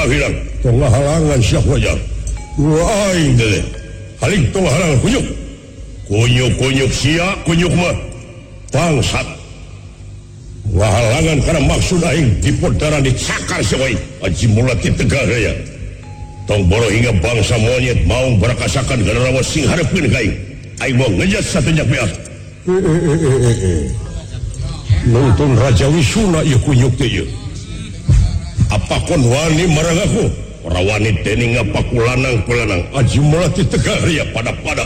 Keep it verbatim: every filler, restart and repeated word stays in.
hilang tengah halangan syah wajah waing deh haling tengah halangan kunyuk kunyuk kunyuk sia kunyuk mah bangsat halangan karena maksud aing dipodaran dicakar siwai aji mulati tegah raya tong boro hingga bangsa monyet mau berakasakan gara rawa sing harapkeun ka aing aing mau ngejas satenjak beas nonton Raja Wisuna ieu kunyuk teh ieu apa kon wani marang aku ora wani dening apa kulanang kulanang aji mulati tegah raya pada-pada